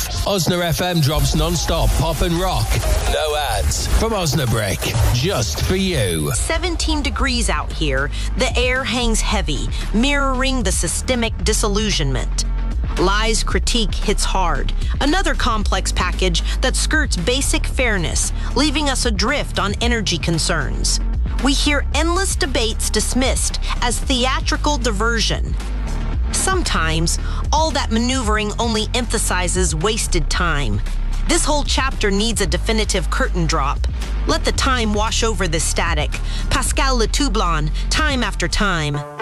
Osna FM drops non-stop pop and rock. No ads. From Osnabrück. Just for you. 17 degrees out here. The air hangs heavy, mirroring the systemic disillusionment. Lies critique hits hard. Another complex package that skirts basic fairness, leaving us adrift on energy concerns. We hear endless debates dismissed as theatrical diversion. Sometimes, all that maneuvering only emphasizes wasted time. This whole chapter needs a definitive curtain drop. Let the time wash over this static. Pascal Letoublon, time after time.